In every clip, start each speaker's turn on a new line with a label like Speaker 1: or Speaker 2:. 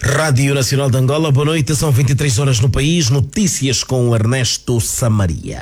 Speaker 1: Rádio Nacional de Angola, boa noite, são 23 horas no país, notícias com Ernesto Samaria.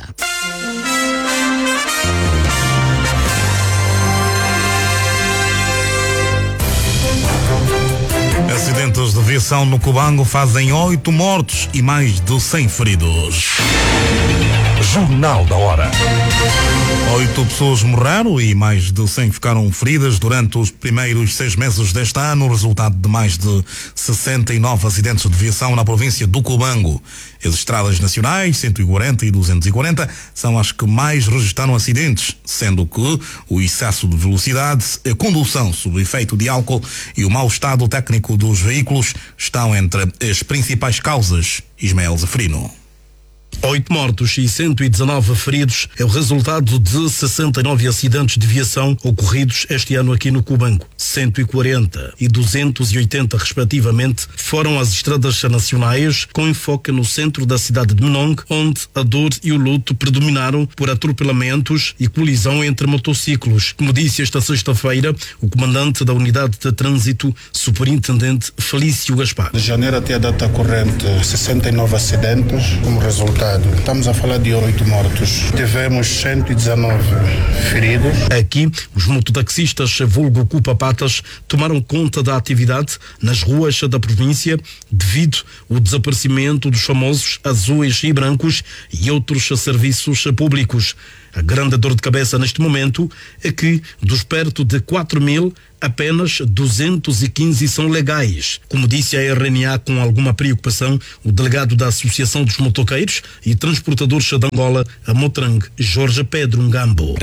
Speaker 2: Acidentes de aviação no Cubango fazem 8 mortos e mais de 100 feridos.
Speaker 3: Jornal da Hora.
Speaker 2: 8 pessoas morreram e mais de 100 ficaram feridas durante os primeiros 6 meses deste ano, resultado de mais de 69 acidentes de aviação na província do Cubango. As estradas nacionais, 140 e 240, são as que mais registraram acidentes, sendo que o excesso de velocidade, a condução sob efeito de álcool e o mau estado técnico dos veículos estão entre as principais causas. Ismael Zafrino.
Speaker 4: 8 mortos e 119 feridos é o resultado de 69 acidentes de viação ocorridos este ano aqui no Cubango. 140 e 280, respectivamente, foram as estradas nacionais, com enfoque no centro da cidade de Menong, onde a dor e o luto predominaram por atropelamentos e colisão entre motociclos. Como disse esta sexta-feira o comandante da unidade de trânsito, superintendente Felício Gaspar.
Speaker 5: De janeiro até a data corrente, 69 acidentes como resultado. Estamos a falar de 8 mortos. Tivemos 119 feridos.
Speaker 4: Aqui, os mototaxistas vulgo Cupa-Patas tomaram conta da atividade nas ruas da província devido ao desaparecimento dos famosos azuis e brancos e outros serviços públicos. A grande dor de cabeça neste momento é que, dos perto de 4.000, apenas 215 são legais. Como disse a RNA com alguma preocupação, o delegado da Associação dos Motoqueiros e Transportadores de Angola, a Motrang, Jorge Pedro Ngambo.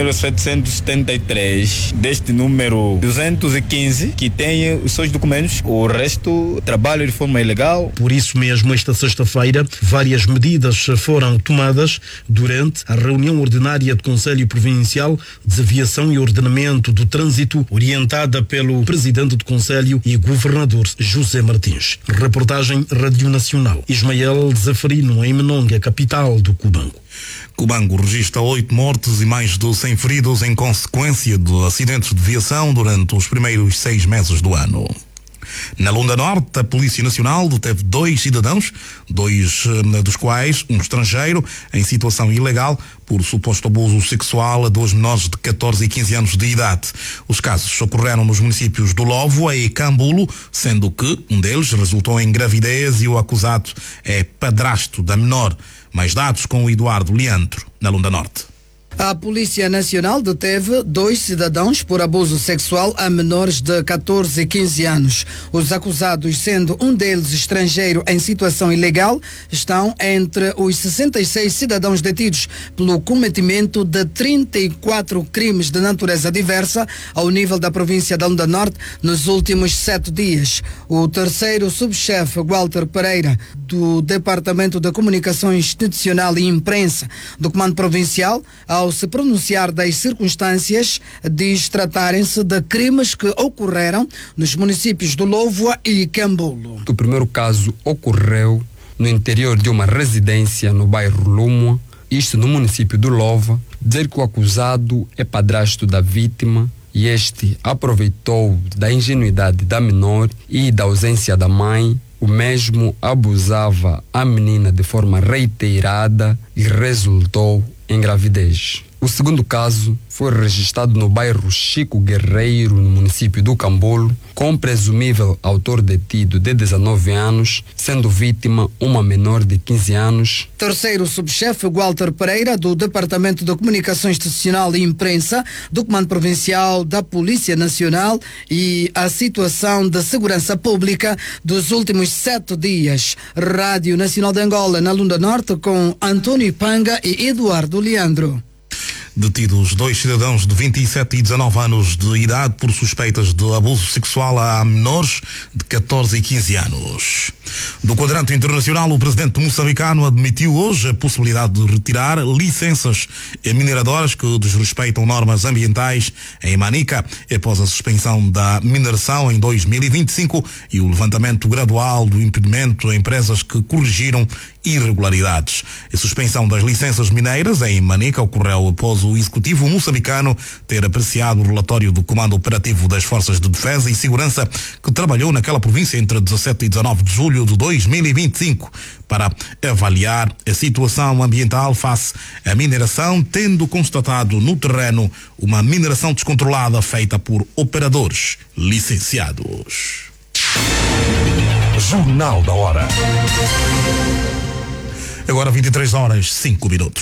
Speaker 6: 3.773 deste número, 215 que têm os seus documentos, o resto trabalham de forma ilegal.
Speaker 4: Por isso mesmo, esta sexta-feira, várias medidas foram tomadas durante a reunião ordinária do Conselho Provincial de Aviação e Ordenamento do Trânsito, orientada pelo Presidente do Conselho e Governador José Martins. Reportagem Rádio Nacional. Ismael Zafrino, em Menong, a capital do Cubango.
Speaker 2: Cubango registra 8 mortos e mais de 100 feridos em consequência de acidentes de viação durante os primeiros 6 meses do ano. Na Lunda Norte, a Polícia Nacional deteve 2 cidadãos, 2 dos quais um estrangeiro, em situação ilegal por suposto abuso sexual a 2 menores de 14 e 15 anos de idade. Os casos ocorreram nos municípios do Lovoa e Cambulo, sendo que um deles resultou em gravidez e o acusado é padrasto da menor. Mais dados com o Eduardo Leandro, na Lunda Norte.
Speaker 7: A Polícia Nacional deteve 2 cidadãos por abuso sexual a menores de 14 e 15 anos. Os acusados, sendo um deles estrangeiro em situação ilegal, estão entre os 66 cidadãos detidos pelo cometimento de 34 crimes de natureza diversa ao nível da província da Lunda Norte nos últimos 7 dias. O terceiro subchefe, Walter Pereira, do Departamento de Comunicação Institucional e Imprensa do Comando Provincial, ao se pronunciar das circunstâncias, diz tratarem-se de crimes que ocorreram nos municípios do Lovoa e Cambulo.
Speaker 8: O primeiro caso ocorreu no interior de uma residência no bairro Lumua, isto no município do Lovoa, dizer que o acusado é padrasto da vítima e este aproveitou da ingenuidade da menor e da ausência da mãe. O mesmo abusava a menina de forma reiterada e resultou em gravidez. O segundo caso foi registrado no bairro Chico Guerreiro, no município do Cambulo, com um presumível autor detido de 19 anos, sendo vítima uma menor de 15 anos.
Speaker 7: Terceiro subchefe, Walter Pereira, do Departamento de Comunicação Institucional e Imprensa do Comando Provincial da Polícia Nacional, e a situação de segurança pública dos últimos 7 dias. Rádio Nacional de Angola, na Lunda Norte, com Antônio Panga e Eduardo Leandro.
Speaker 2: Detidos 2 cidadãos de 27 e 19 anos de idade por suspeitas de abuso sexual a menores de 14 e 15 anos. Do quadrante internacional, o presidente moçambicano admitiu hoje a possibilidade de retirar licenças mineradoras que desrespeitam normas ambientais em Manica, após a suspensão da mineração em 2025 e o levantamento gradual do impedimento a empresas que corrigiram irregularidades. A suspensão das licenças mineiras em Manica ocorreu após o executivo moçambicano ter apreciado o relatório do Comando Operativo das Forças de Defesa e Segurança que trabalhou naquela província entre 17 e 19 de julho de 2025 para avaliar a situação ambiental face à mineração, tendo constatado no terreno uma mineração descontrolada feita por operadores licenciados.
Speaker 3: Jornal da Hora.
Speaker 2: Agora 23h05.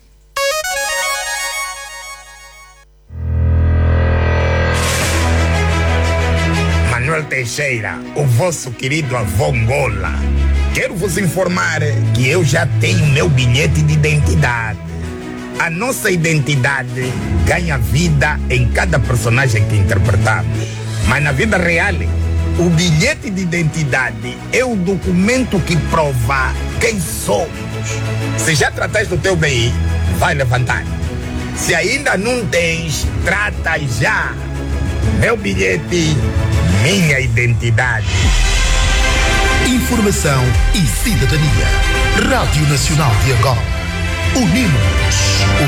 Speaker 9: Manuel Teixeira, o vosso querido avô Ngola. Quero vos informar que eu já tenho meu bilhete de identidade. A nossa identidade ganha vida em cada personagem que interpretamos. Mas na vida real, o bilhete de identidade é o documento que prova quem somos. Se já trataste do teu BI, vai levantar. Se ainda não tens, trata já. Meu bilhete, minha identidade.
Speaker 10: Informação e cidadania. Rádio Nacional de Angola. Unimos